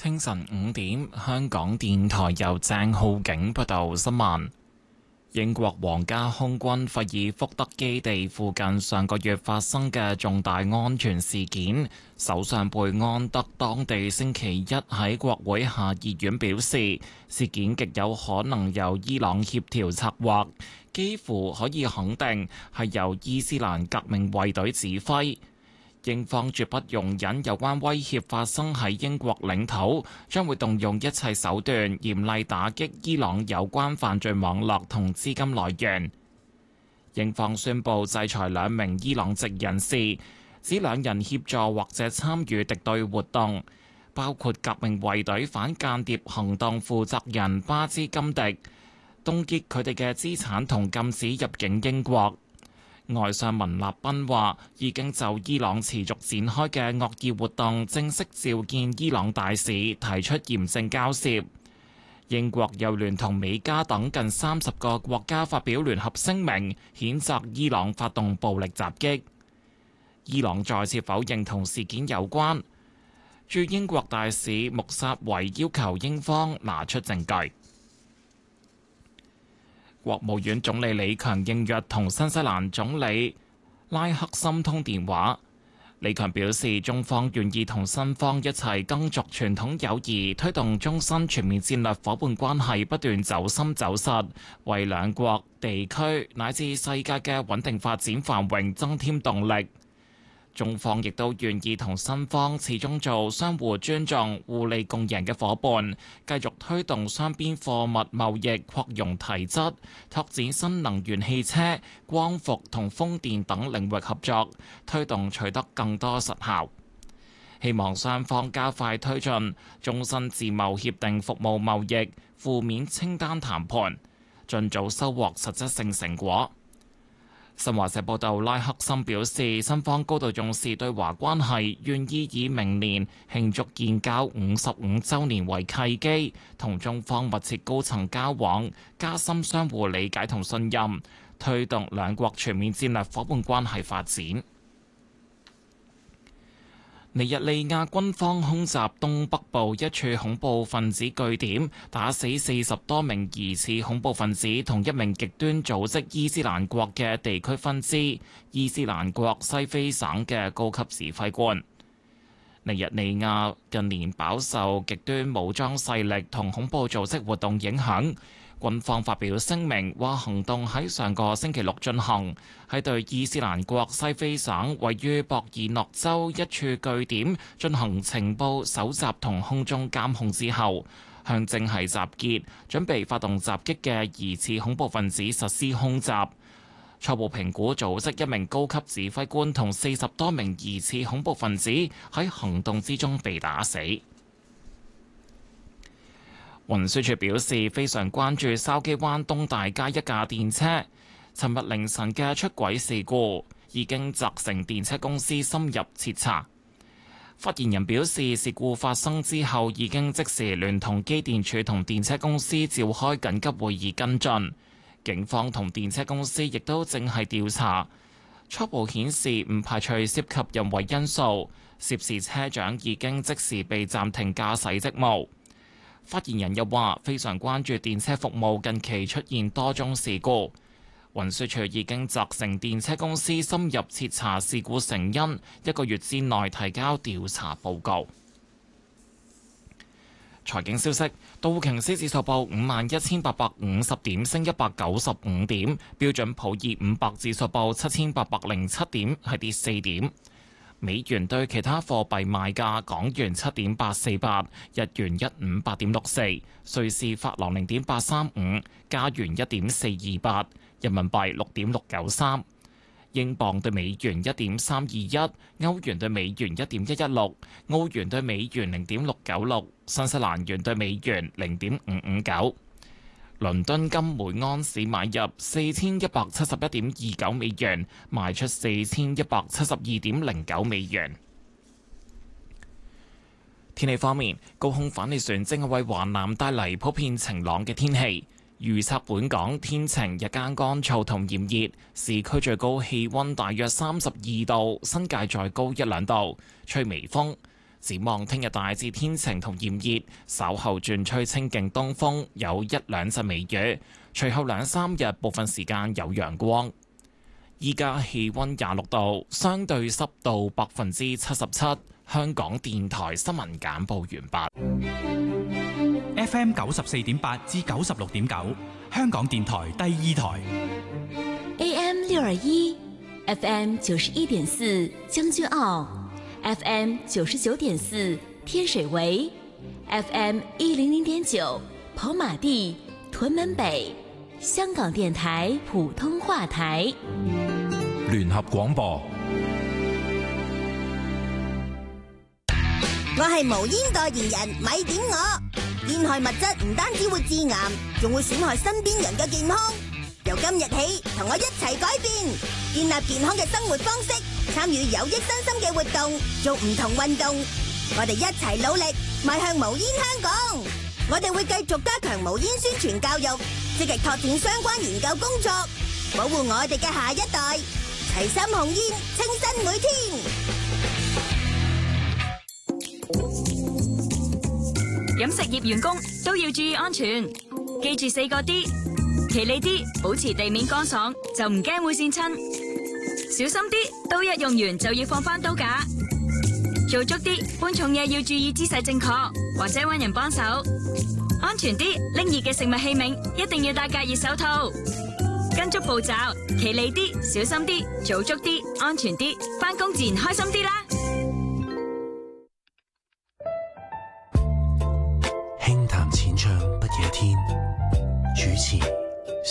清晨5點，香港電台由鄭浩景報道新聞。英國皇家空軍費爾福德基地附近上個月發生嘅重大安全事件，首相貝安德當地星期一喺國會下議院表示，事件極有可能由伊朗協調策劃，幾乎可以肯定係由伊斯蘭革命衛隊指揮。英方絕不容忍有關威脅發生喺英國領土，將會動用一切手段嚴厲打擊伊朗有關犯罪網絡同資金來源。英方宣布制裁2名伊朗籍人士，指2人協助或者參與敵對活動，包括革命衛隊反間諜行動負責人巴茲金迪，凍結佢哋嘅資產同禁止入境英國。外相文立賓話，已經就伊朗持續展開嘅惡意活動正式召見伊朗大使，提出嚴正交涉。英國又聯同美加等近30個國家發表聯合聲明，譴責伊朗發動暴力襲擊。伊朗再次否認同事件有關。駐英國大使穆薩維要求英方拿出證據。國務院總理李強應約同新西蘭總理拉克森通電話。李強表示，中方願意同新方一齊耕耨傳統友誼，推動中新全面戰略夥伴關係不斷走深走實，為兩國地區乃至世界嘅穩定發展繁榮增添動力。中方亦都願意同新方始終做相互尊重、互利共贏嘅夥伴，繼續推動雙邊貨物貿易擴容提質，拓展新能源汽車、光伏同風電等領域合作，推動取得更多實效。希望雙方加快推進中新自貿協定服務貿易負面清單談判，盡早收穫實質性成果。新華社報道，拉克森表示，新方高度重視對華關係，願意以明年慶祝建交55週年為契機，同中方密切高層交往，加深相互理解同信任，推動兩國全面戰略夥伴關係發展。尼日利亞軍方空襲東北部一處恐怖分子據點，打死40多名疑似恐怖分子同1名極端組織伊斯蘭國嘅地區分支伊斯蘭國西非省嘅高級指揮官。尼日利亞近年飽受極端武裝勢力同恐怖組織活動影響。軍方發表聲明話，行動喺上個星期六進行，喺對伊斯蘭國西非省位於博爾諾州一處據點進行情報搜集同空中監控之後，向正係集結準備發動襲擊嘅疑似恐怖分子實施空襲。初步評估，組織1名高級指揮官同40多名疑似恐怖分子喺行動之中被打死。運輸署表示，非常關注筲箕灣東大街一架電車尋日凌晨嘅出軌事故，已經責成電車公司深入徹查。發言人表示，事故發生之後，已經即時聯同機電署同電車公司召開緊急會議跟進。警方同電車公司亦都正係調查，初步顯示唔排除涉及人為因素，涉事車長已經即時被暫停駕駛職務。發言人又話，非常關注電車服務近期出現多宗事故，運輸署已經責成電車公司深入徹查事故成因，1個月之內提交調查報告。財經消息，道瓊斯指數報51,850點，升195點；標準普爾500指數報7,807點，係跌4點。美元對其他貨幣賣價：港元7.848，日元158.64，瑞士法郎0.835，加元1.428，人民幣6.693，英鎊對美元1.321，歐元對美元1.116，澳元對美元0.696，新西蘭元對美元0.559。倫敦金每盎司買入4171.29美元，賣出4172.09美元。天氣方面，高空反氣旋正係為華南帶嚟普遍晴朗嘅天氣。預測本港天晴，日間乾燥同炎熱，市區最高氣溫大約32度，新界再高1、2度，吹微風。 展望聽日大致天晴同炎熱，稍後轉吹清勁東風，有一兩陣微雨。隨後兩三日部分時間有陽光。依家氣溫26度，相對濕度77%。香港電台新聞簡報完畢。FM 94.8至96.9，香港電台第2台。 AM 621。FM 91.4將軍澳 ，FM 99.4天水圍 ，FM 100.9跑馬地屯門北，香港電台普通話台。 聯合廣播。 我係無煙代言人，咪點我。煙害物質唔單止會致癌，仲會損害身邊人嘅健康。由今日起，同我一齊改變，建立健康嘅生活方式，參與有益身心嘅活動，做唔同運動。我哋一齊努力，邁向無煙香港。我哋會繼續加強無煙宣傳教育，積極拓展相關研究工作，保護我哋嘅下一代。齊心控煙，清新每天。 飲食業員工都要注意安全，記住4個D。企理啲，保持地面乾爽，就唔驚會跣親。小心啲，刀一用完就要放返刀架。做足啲，搬重嘢要注意姿勢正確，或者搵人幫手。安全啲，拎熱嘅食物器皿一定要戴隔熱手套。跟足步驟，企理啲，小心啲，做足啲，安全啲，返工自然開心啲啦。